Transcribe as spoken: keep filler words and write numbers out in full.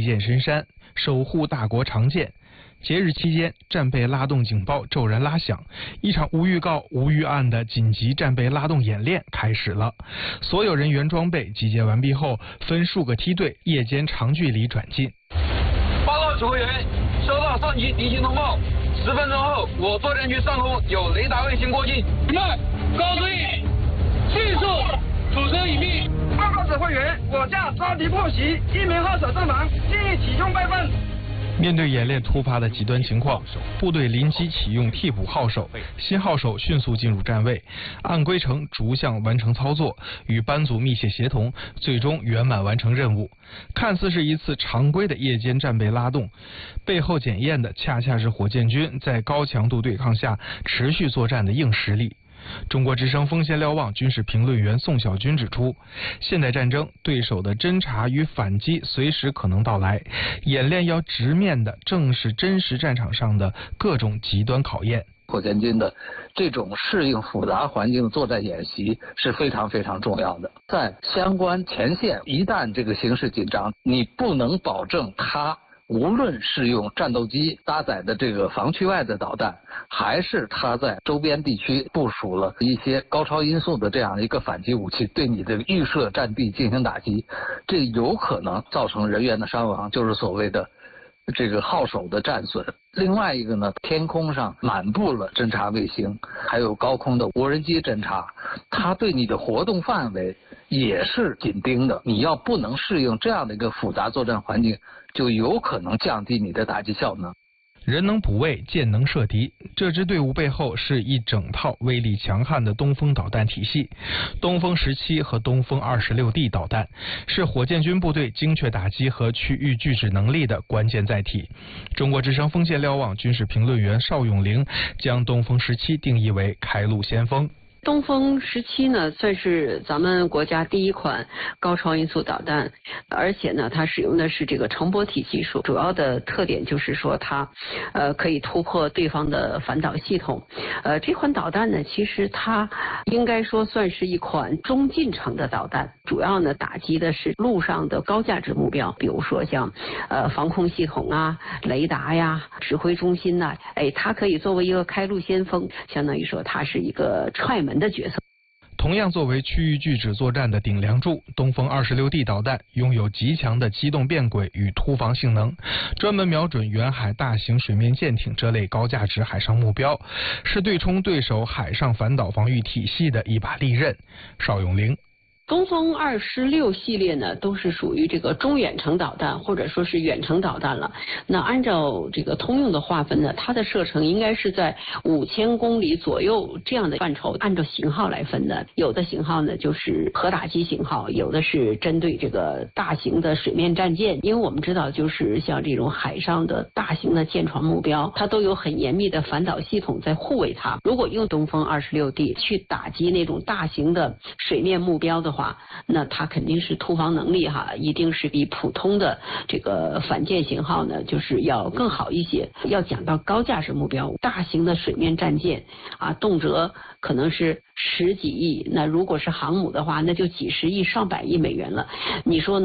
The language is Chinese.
箭深山，守护大国长健。节日期间，战备拉动警报骤然拉响，一场无预告、无预案的紧急战备拉动演练开始了。所有人员装备集结完毕后，分数个梯队，夜间长距离转进。 报告指挥员，收到上级敌情通报，十分钟后，我作战区上空有雷达卫星过境。 你们高指引，迅速组织隐蔽。 报告指挥员，我将杀敌破袭，一鸣号手阵亡，建议启用备份。 面对演练突发的极端情况，部队临机启用替补号手，新号手迅速进入站位，按规程逐项完成操作，与班组密切协同，最终圆满完成任务。看似是一次常规的夜间战备拉动，背后检验的恰恰是火箭军在高强度对抗下持续作战的硬实力。中国之声锋线瞭望军事评论员宋小军指出，现代战争对手的侦察与反击随时可能到来，演练要直面的正是真实战场上的各种极端考验。 火箭军的这种适应复杂环境的作战演习是非常非常重要的。在相关前线，一旦这个形势紧张，你不能保证它无论是用战斗机搭载的这个防区外的导弹，还是它在周边地区部署了一些高超音速的这样一个反击武器，对你的预设战地进行打击，这有可能造成人员的伤亡，就是所谓的这个号手的战损。另外一个呢，天空上满布了侦察卫星，还有高空的无人机侦察，它对你的活动范围也是紧盯的。你要不能适应这样的一个复杂作战环境，就有可能降低你的打击效能。 人能补位，箭能射敌，这支队伍背后是一整套威力强悍的东风导弹体系。东风十七和东风二十六 D 导弹是火箭军部队精确打击和区域拒止能力的关键载体。中国之声锋线瞭望军事评论员邵永玲将东风十七定义为开路先锋。 东风十七呢，算是咱们国家第一款高超音速导弹，而且呢，它使用的是这个乘波体技术，主要的特点就是说它，呃，可以突破对方的反导系统。呃，这款导弹呢，其实它应该说算是一款中近程的导弹，主要呢打击的是陆上的高价值目标，比如说像呃防空系统啊、雷达呀、指挥中心呐、啊，哎，它可以作为一个开路先锋，相当于说它是一个踹门的角色。 同样作为区域拒止作战的顶梁柱，东风二十六 D 导弹拥有极强的机动变轨与突防性能，专门瞄准远海大型水面舰艇这类高价值海上目标，是对冲对手海上反导防御体系的一把利刃。邵永玲。 东风二十六系列呢，都是属于这个中远程导弹或者说是远程导弹了。那按照这个通用的划分呢，它的射程应该是在五千公里左右这样的范畴。按照型号来分的，有的型号呢就是核打击型号，有的是针对这个大型的水面战舰。因为我们知道，就是像这种海上的大型的舰船目标，它都有很严密的反导系统在护卫它。如果用东风二十六 D 去打击那种大型的水面目标的话，那它肯定是突防能力哈，一定是比普通的这个反舰型号呢，就是要更好一些。要讲到高价值目标，大型的水面战舰啊，动辄可能是十几亿，那如果是航母的话，那就几十亿、上百亿美元了。你说呢？